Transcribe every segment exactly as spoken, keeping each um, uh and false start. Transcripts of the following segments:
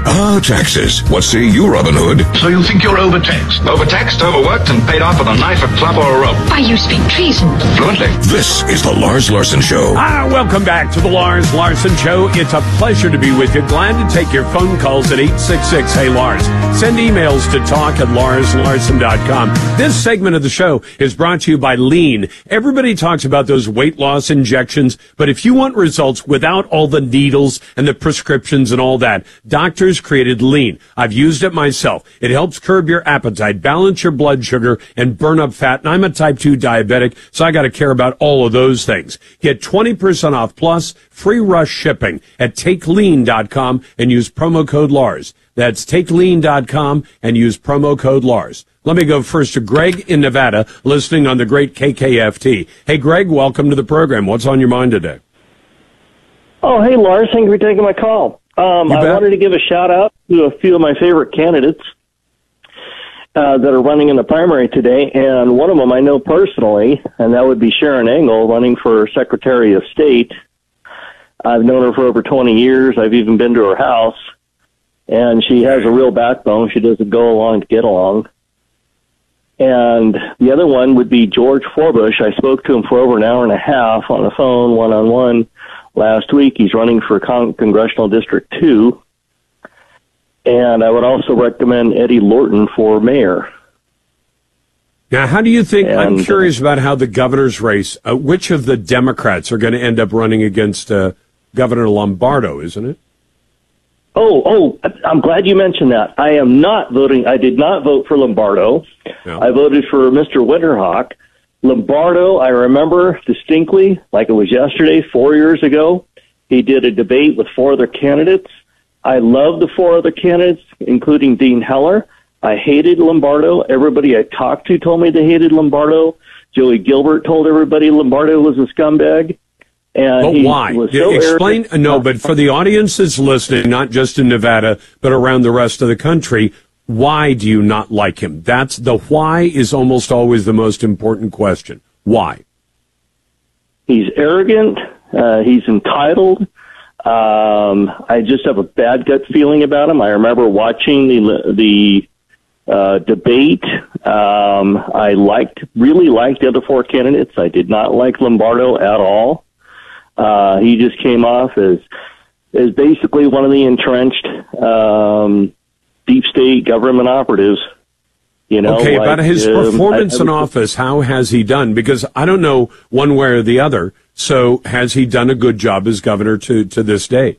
Ah, taxes. What say you, Robin Hood? So you think you're overtaxed? Overtaxed, overworked, and paid off with a knife, a club, or a rope. Why, you speak treason. Fluently. This is the Lars Larson Show. Ah, welcome back to the Lars Larson Show. It's a pleasure to be with you. Glad to take your phone calls at eight six six, hey Lars. Send emails to talk at lars larson dot com. This segment of the show is brought to you by Lean. Everybody talks about those weight loss injections, but if you want results without all the needles and the prescriptions and all that, doctors created Lean. I've used it myself. It helps curb your appetite, balance your blood sugar, and burn up fat. And I'm a type two diabetic, so I got to care about all of those things. Get twenty percent off plus free rush shipping at take lean dot com and use promo code Lars. That's take lean dot com and use promo code Lars. Let me go first to Greg in Nevada, listening on the great K K F T. Hey, Greg, welcome to the program. What's on your mind today? Oh, hey, Lars. Thank you for taking my call. Um, I wanted to give a shout-out to a few of my favorite candidates uh, that are running in the primary today, and one of them I know personally, and that would be Sharon Engel, running for Secretary of State. I've known her for over twenty years. I've even been to her house, and she has a real backbone. She doesn't go along to get along. And the other one would be George Forbush. I spoke to him for over an hour and a half on the phone, one-on-one, last week. He's running for Con- Congressional District two. And I would also recommend Eddie Lorton for mayor. Now, how do you think, and, I'm curious about how the governor's race, uh, which of the Democrats are going to end up running against uh, Governor Lombardo, isn't it? Oh, oh, I'm glad you mentioned that. I am not voting. I did not vote for Lombardo. No. I voted for Mister Winterhawk. Lombardo, I remember distinctly, like it was yesterday, four years ago. He did a debate with four other candidates. I love the four other candidates, including Dean Heller. I hated Lombardo. Everybody I talked to told me they hated Lombardo. Joey Gilbert told everybody Lombardo was a scumbag. And But he why? was so Explain. arrogant. No, but for the audience that's listening, not just in Nevada, but around the rest of the country, why do you not like him? That's the why is almost always the most important question. Why? He's arrogant. Uh, he's entitled. Um, I just have a bad gut feeling about him. I remember watching the the uh, debate. Um, I liked, really liked the other four candidates. I did not like Lombardo at all. Uh, he just came off as as basically one of the entrenched um, deep state government operatives. You know, okay, like, about his um, performance I, I in was, office, how has he done? Because I don't know one way or the other. So has he done a good job as governor to, to this day?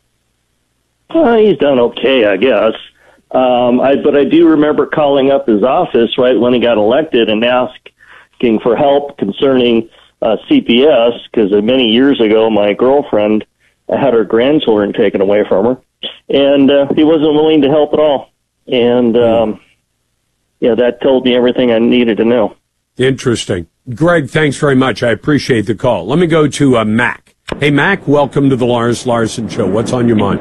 Well, he's done okay, I guess. Um, I, but I do remember calling up his office right when he got elected and asking for help concerning uh, C P S, because many years ago my girlfriend had her grandchildren taken away from her, and uh, he wasn't willing to help at all. And um, yeah, that told me everything I needed to know. Interesting. Greg, thanks very much. I appreciate the call. Let me go to uh, Mac. Hey, Mac, welcome to the Lars Larson Show. What's on your mind?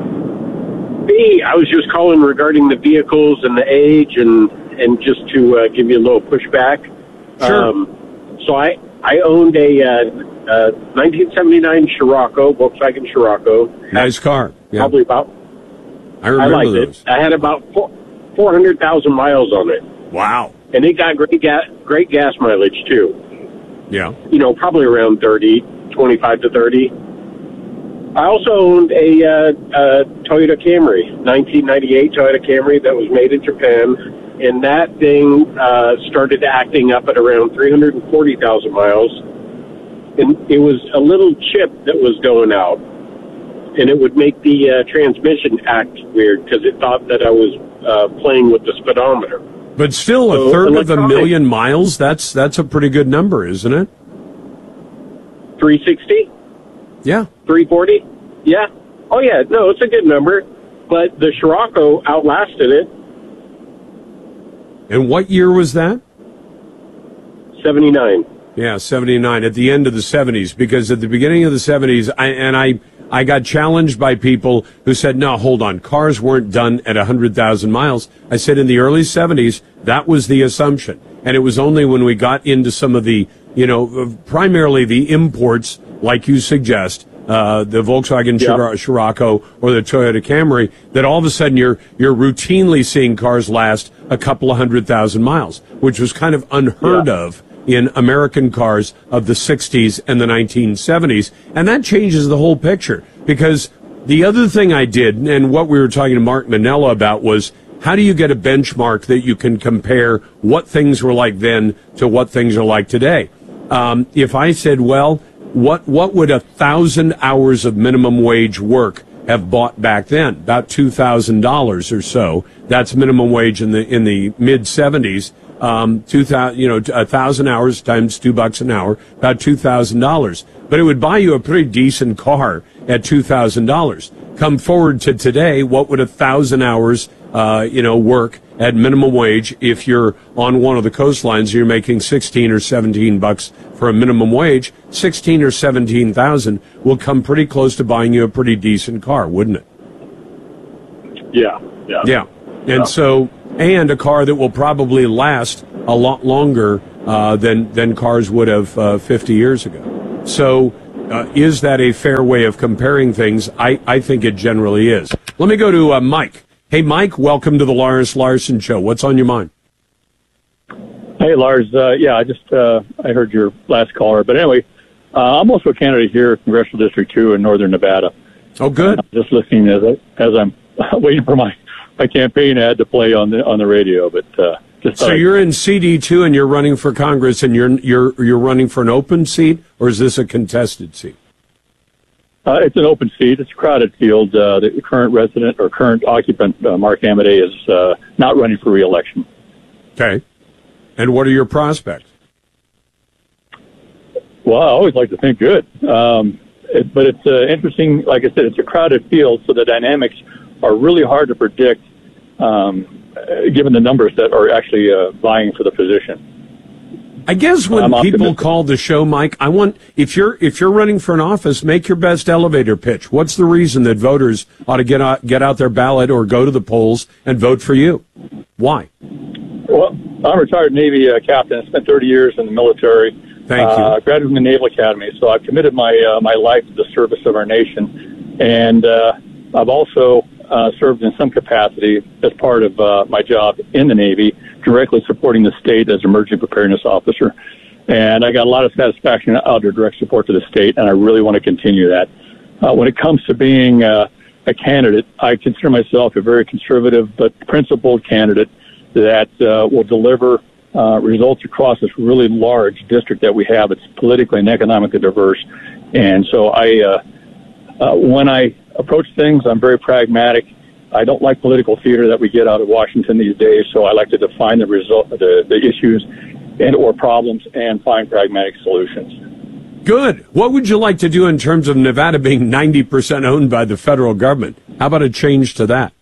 Hey, I was just calling regarding the vehicles and the age, and and just to uh, give you a little pushback. Sure. Um, so I I owned a uh, uh, nineteen seventy-nine Scirocco, Volkswagen Scirocco. Nice car. Yeah. Probably about. I remember I liked those. it. I had about four four hundred thousand miles on it, Wow. and it got great gas great gas mileage too. Yeah. You know, probably around thirty, twenty-five to thirty. I also owned a, uh, a Toyota Camry, nineteen ninety-eight Toyota Camry that was made in Japan, and that thing uh, started acting up at around three hundred forty thousand miles, and it was a little chip that was going out, and it would make the uh, transmission act weird because it thought that I was uh, playing with the speedometer. But still, a So, third of a electronic- million miles, that's that's a pretty good number, isn't it? three sixty? Yeah. three forty? Yeah. Oh, yeah. No, it's a good number. But the Scirocco outlasted it. And what year was that? seventy-nine. Yeah, seventy-nine, at the end of the seventies, because at the beginning of the seventies, I, and I, I got challenged by people who said, no, hold on, cars weren't done at one hundred thousand miles. I said in the early seventies, that was the assumption. And it was only when we got into some of the, you know, primarily the imports, like you suggest, uh, the Volkswagen Yeah. Scirocco or the Toyota Camry, that all of a sudden you're you're routinely seeing cars last a couple of hundred thousand miles, which was kind of unheard Yeah. of in American cars of the sixties and the nineteen seventies. And that changes the whole picture, because the other thing I did, and what we were talking to Mark Manella about, was how do you get a benchmark that you can compare what things were like then to what things are like today? Um, if I said, well, what what would a thousand hours of minimum wage work have bought back then? About two thousand dollars or so. That's minimum wage in the in the mid seventies. Um, two thousand, you know, a thousand hours times two bucks an hour, about two thousand dollars. But it would buy you a pretty decent car at two thousand dollars. Come forward to today, what would a thousand hours, uh, you know, work at minimum wage if you're on one of the coastlines? You're making sixteen or seventeen bucks for a minimum wage. Sixteen or seventeen thousand will come pretty close to buying you a pretty decent car, wouldn't it? Yeah, yeah. Yeah. And so, and a car that will probably last a lot longer uh, than than cars would have uh, fifty years ago. So, uh, is that a fair way of comparing things? I, I think it generally is. Let me go to uh, Mike. Hey, Mike, welcome to the Lars Larson Show. What's on your mind? Hey, Lars. Uh, yeah, I just uh, I heard your last caller, but anyway, uh, I'm also a candidate here, Congressional District Two in Northern Nevada. Oh, good. I'm just listening as I, as I'm waiting for my. my campaign ad to play on the on the radio, but uh, just so you're in C D two and you're running for Congress, and you're you're you're running for an open seat, or is this a contested seat? Uh, it's an open seat. It's a crowded field. Uh, the current resident or current occupant, uh, Mark Amodei, is uh, not running for re-election. Okay, and what are your prospects? Well, I always like to think good, um, it, but it's uh, interesting. Like I said, it's a crowded field, so the dynamics are really hard to predict, um, given the numbers that are actually uh, vying for the position. I guess when I'm people optimistic. call the show, Mike, I want if you're if you're running for an office, make your best elevator pitch. What's the reason that voters ought to get out get out their ballot or go to the polls and vote for you? Why? Well, I'm a retired Navy uh, captain. I spent thirty years in the military. Thank you. Uh, graduated from the Naval Academy, so I've committed my uh, my life to the service of our nation, and uh, I've also Uh, served in some capacity as part of uh, my job in the Navy, directly supporting the state as emergency preparedness officer. And I got a lot of satisfaction out of direct support to the state, and I really want to continue that. Uh, when it comes to being uh, a candidate, I consider myself a very conservative but principled candidate that uh, will deliver uh, results across this really large district that we have. It's politically and economically diverse. And so I, uh, uh, when I approach things, I'm very pragmatic. I don't like political theater that we get out of Washington these days, so I like to define the result, the, the issues and or problems and find pragmatic solutions. Good. What would you like to do in terms of Nevada being ninety percent owned by the federal government? How about a change to that?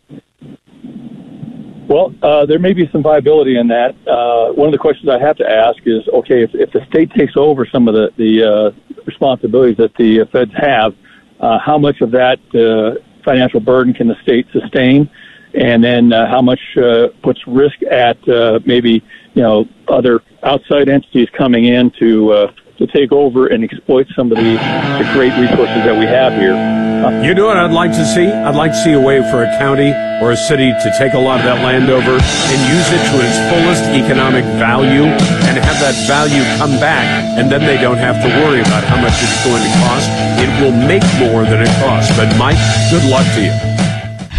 Well, uh, there may be some viability in that. Uh, one of the questions I have to ask is, okay, if, if the state takes over some of the, the uh, responsibilities that the uh, feds have, uh, how much of that uh, financial burden can the state sustain? And then uh, how much uh, puts risk at uh, maybe, you know, other outside entities coming in to uh, to take over and exploit some of the, the great resources that we have here. Uh, You know what I'd like to see? I'd like to see a way for a county or a city to take a lot of that land over and use it to its fullest economic value and have that value come back, and then they don't have to worry about how much it's going to cost. It will make more than it costs. But Mike, good luck to you.